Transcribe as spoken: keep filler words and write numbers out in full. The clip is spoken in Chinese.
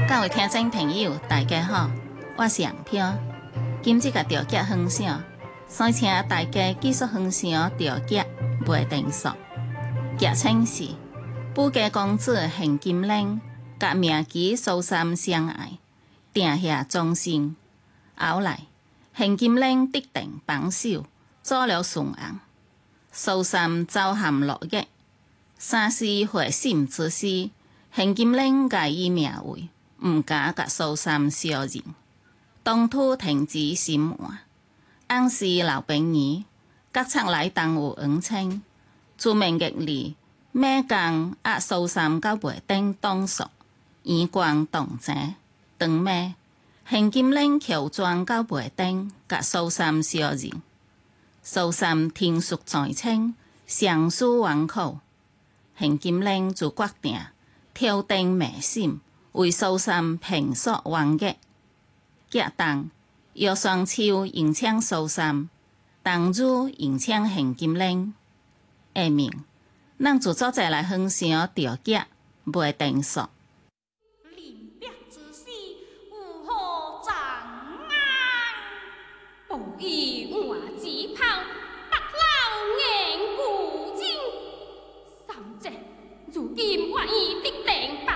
各位聽眾朋友，大家好，我是楊飄。今日個調節分享，所請大家繼續分享調節袂定數。劇情是布家公主現金玲甲名妓蘇三相愛，定下終身。後來現金玲得定幫手，做了順案。蘇三走陷落獄，三世會心之時，現金玲介意名位，毋敢甲蘇三相認。當初停止心換，翁是老朋友，各出來當有恩情。出面嘅里，每工壓蘇三到袂頂當數，眼光動靜，當暝現金玲喬裝到袂頂，甲蘇三相認。蘇三聽說在清，相思萬苦，現金玲就決定挑燈迷心，為蘇三平息冤獄。劇中葉雙秋迎請蘇三，當如迎請現金玲。下面，咱就做者來分享調劇袂定數。 臨別之時，有何障礙？不以我之炮，白老眼古今。三姐，如今我已得定。